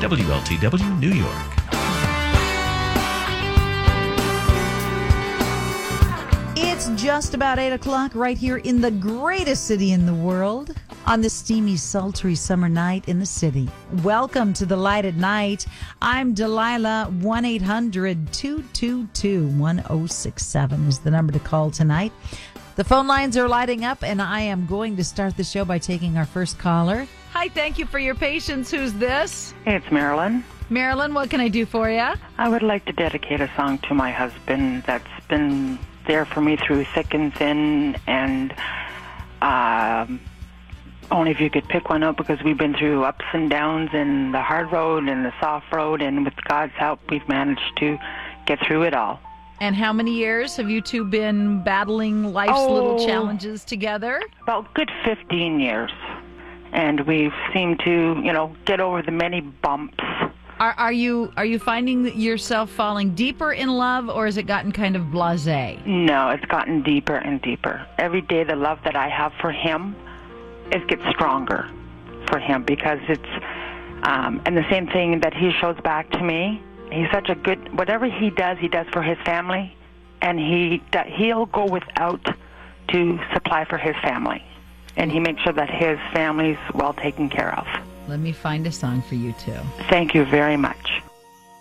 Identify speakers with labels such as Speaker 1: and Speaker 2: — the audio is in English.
Speaker 1: WLTW New York.
Speaker 2: It's just about 8 o'clock right here in the greatest city in the world on this steamy, sultry summer night in the city. Welcome to the Light at Night. I'm Delilah. 1-800-222-1067 is the number to call tonight. The phone lines are lighting up, and I am going to start the show by taking our first caller. Hi, thank you for your patience. Who's this?
Speaker 3: Hey, it's Marilyn.
Speaker 2: Marilyn, what can I do for you?
Speaker 3: I would like to dedicate a song to my husband that's been there for me through thick and thin, and only if you could pick one up, because we've been through ups and downs and the hard road and the soft road, and with God's help, we've managed to get through it all.
Speaker 2: And how many years have you two been battling life's little challenges together?
Speaker 3: About good 15 years. And we've seemed to, get over the many bumps.
Speaker 2: Are you finding yourself falling deeper in love, or has it gotten kind of blasé?
Speaker 3: No, it's gotten deeper and deeper. Every day the love that I have for him, it gets stronger for him, because it's, and the same thing that he shows back to me. He's such a good, whatever he does for his family, and he'll go without to supply for his family. And he makes sure that his family's well taken care of.
Speaker 2: Let me find a song for you two.
Speaker 3: Thank you very much.